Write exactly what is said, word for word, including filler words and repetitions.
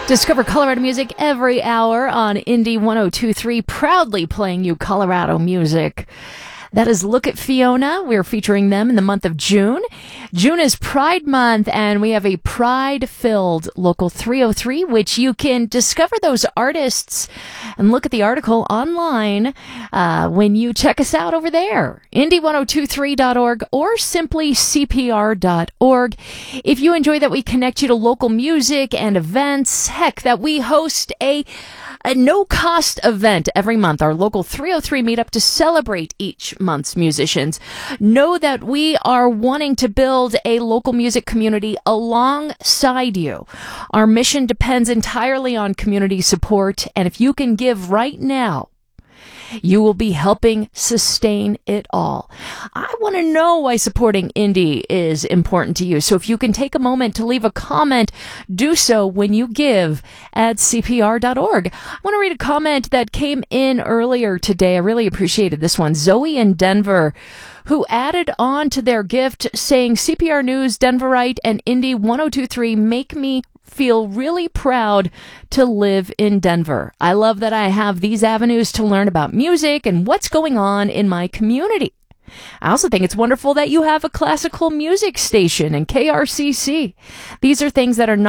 Discover Colorado music every hour on Indie one oh two point three, proudly playing you Colorado music. That is Look at Fiona. We're featuring them in the month of June. June is Pride Month, and we have a Pride-filled Local three oh three, which you can discover those artists and look at the article online uh, when you check us out over there, indie ten twenty-three dot org or simply c p r dot org. If you enjoy that we connect you to local music and events, heck, that we host a A no-cost event every month, our Local three oh three meetup to celebrate each month's musicians. Know that we are wanting to build a local music community alongside you. Our mission depends entirely on community support, and if you can give right now, you will be helping sustain it all. I want to know why supporting indie is important to you. So if you can take a moment to leave a comment, do so when you give at c p r dot org. I want to read a comment that came in earlier today. I really appreciated this one. Zoe in Denver, who added on to their gift saying, C P R News, Denverite, and Indie ten twenty-three make me feel really proud to live in Denver. I love that I have these avenues to learn about music and what's going on in my community. I also think it's wonderful that you have a classical music station and K R C C. These are things that are not